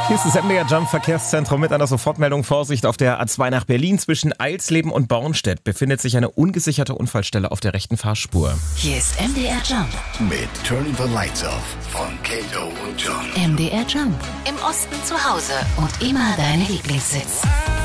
Hier ist das MDR Jump Verkehrszentrum mit einer Sofortmeldung. Vorsicht, auf der A2 nach Berlin zwischen Eilsleben und Bornstedt befindet sich eine ungesicherte Unfallstelle auf der rechten Fahrspur. Hier ist MDR Jump mit Turning the Lights Off von Kato und John. MDR Jump. Im Osten zu Hause und immer dein Lieblingssitz.